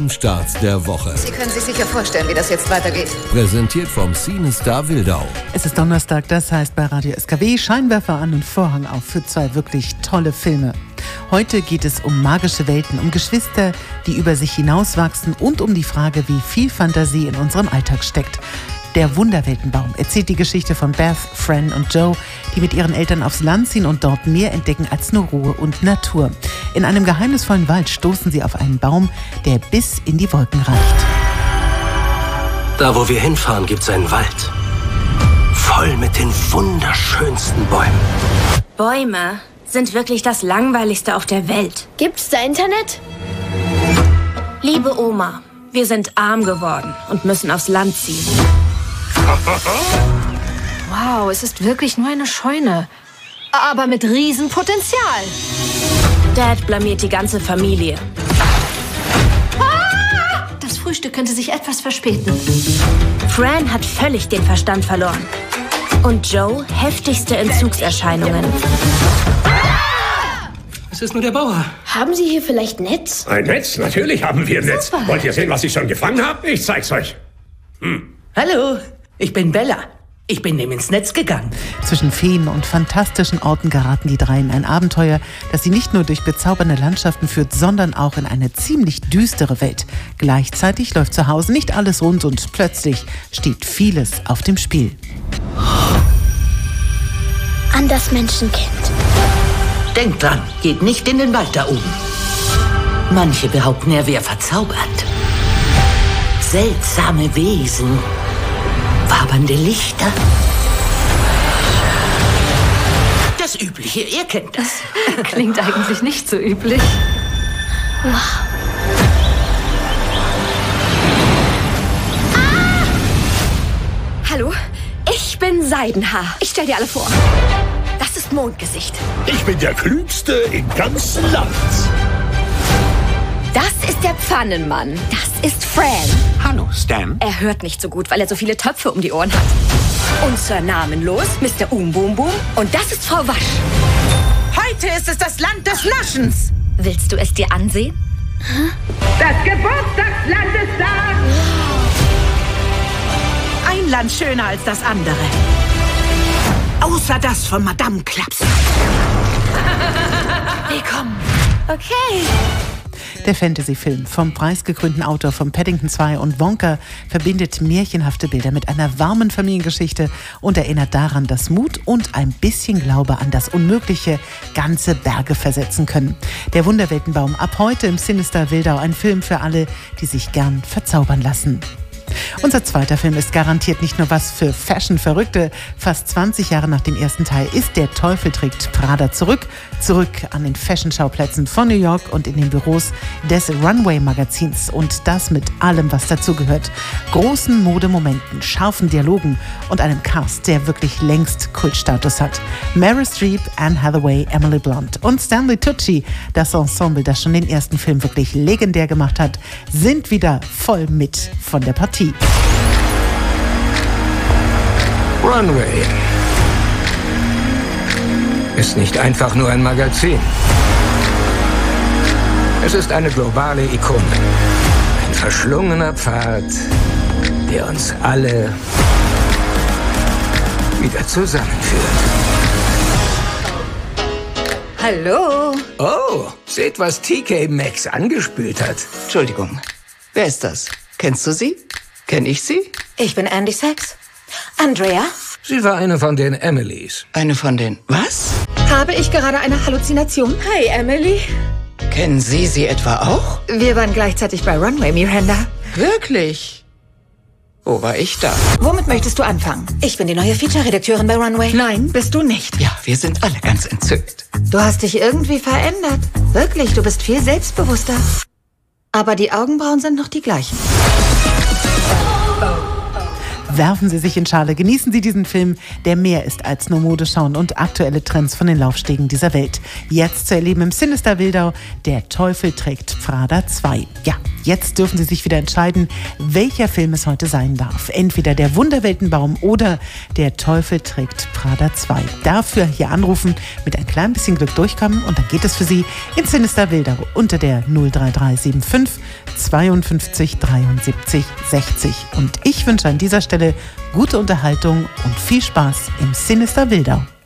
Start der Woche. Sie können sich sicher vorstellen, wie das jetzt weitergeht. Präsentiert vom CineStar Wildau. Es ist Donnerstag, das heißt bei Radio SKW Scheinwerfer an und Vorhang auf für zwei wirklich tolle Filme. Heute geht es um magische Welten, um Geschwister, die über sich hinauswachsen und um die Frage, wie viel Fantasie in unserem Alltag steckt. Der Wunderweltenbaum erzählt die Geschichte von Beth, Fran und Joe, die mit ihren Eltern aufs Land ziehen und dort mehr entdecken als nur Ruhe und Natur. In einem geheimnisvollen Wald stoßen sie auf einen Baum, der bis in die Wolken reicht. Da, wo wir hinfahren, gibt's einen Wald. Voll mit den wunderschönsten Bäumen. Bäume sind wirklich das Langweiligste auf der Welt. Gibt's da Internet? Liebe Oma, wir sind arm geworden und müssen aufs Land ziehen. Wow, es ist wirklich nur eine Scheune. Aber mit Riesenpotenzial. Dad blamiert die ganze Familie. Das Frühstück könnte sich etwas verspäten. Fran hat völlig den Verstand verloren. Und Joe heftigste Entzugserscheinungen. Es ist nur der Bauer. Haben Sie hier vielleicht Netz? Ein Netz? Natürlich haben wir ein Netz. Super. Wollt ihr sehen, was ich schon gefangen habe? Ich zeig's euch. Hallo, ich bin Bella. Ich bin eben ins Netz gegangen. Zwischen Feen und fantastischen Orten geraten die drei in ein Abenteuer, das sie nicht nur durch bezaubernde Landschaften führt, sondern auch in eine ziemlich düstere Welt. Gleichzeitig läuft zu Hause nicht alles rund und plötzlich steht vieles auf dem Spiel. An das Menschenkind. Denkt dran, geht nicht in den Wald da oben. Manche behaupten, er wäre verzaubert. Seltsame Wesen, wabernde Lichter. Das Übliche, ihr kennt das. Klingt eigentlich nicht so üblich. Wow. Hallo, ich bin Seidenhaar. Ich stell dir alle vor. Das ist Mondgesicht. Ich bin der Klügste im ganzen Land. Das ist der Pfannenmann. Das ist Fran. Hallo, Stan. Er hört nicht so gut, weil er so viele Töpfe um die Ohren hat. Und Sir Namenlos, Mr. Boom. Und das ist Frau Wasch. Heute ist es das Land des Naschens. Willst du es dir ansehen? Das Geburtstagsland ist da! Ein Land schöner als das andere. Außer das von Madame Klaps. Willkommen. Okay. Der Fantasy-Film vom preisgekrönten Autor von Paddington 2 und Wonka verbindet märchenhafte Bilder mit einer warmen Familiengeschichte und erinnert daran, dass Mut und ein bisschen Glaube an das Unmögliche ganze Berge versetzen können. Der Wunderweltenbaum, ab heute im CineStar Wildau, ein Film für alle, die sich gern verzaubern lassen. Unser zweiter Film ist garantiert nicht nur was für Fashion-Verrückte. Fast 20 Jahre nach dem ersten Teil ist Der Teufel trägt Prada zurück an den Fashion-Schauplätzen von New York und in den Büros des Runway-Magazins. Und das mit allem, was dazugehört. Großen Modemomenten, scharfen Dialogen und einem Cast, der wirklich längst Kultstatus hat. Meryl Streep, Anne Hathaway, Emily Blunt und Stanley Tucci, das Ensemble, das schon den ersten Film wirklich legendär gemacht hat, sind wieder voll mit von der Partie. Runway ist nicht einfach nur ein Magazin. Es ist eine globale Ikone. Ein verschlungener Pfad, der uns alle wieder zusammenführt. Hallo. Oh, seht, was TK Maxx angespült hat. Entschuldigung, wer ist das? Kennst du sie? Kenn ich sie? Ich bin Andy Sachs. Andrea? Sie war eine von den Emilys. Eine von den... Was? Habe ich gerade eine Halluzination? Hi, Emily. Kennen Sie sie etwa auch? Wir waren gleichzeitig bei Runway, Miranda. Wirklich? Wo war ich da? Womit möchtest du anfangen? Ich bin die neue Feature-Redakteurin bei Runway. Nein, bist du nicht. Ja, wir sind alle ganz entzückt. Du hast dich irgendwie verändert. Wirklich, du bist viel selbstbewusster. Aber die Augenbrauen sind noch die gleichen. Werfen Sie sich in Schale, genießen Sie diesen Film, der mehr ist als nur Modeschauen und aktuelle Trends von den Laufstegen dieser Welt. Jetzt zu erleben im Sinister Wildau, Der Teufel trägt Prada 2. Ja, jetzt dürfen Sie sich wieder entscheiden, welcher Film es heute sein darf. Entweder Der Wunderweltenbaum oder Der Teufel trägt Prada 2. Dafür hier anrufen, mit ein klein bisschen Glück durchkommen und dann geht es für Sie in Sinister Wildau unter der 03375 52 73 60. Und ich wünsche an dieser Stelle gute Unterhaltung und viel Spaß im Sinister Wildau.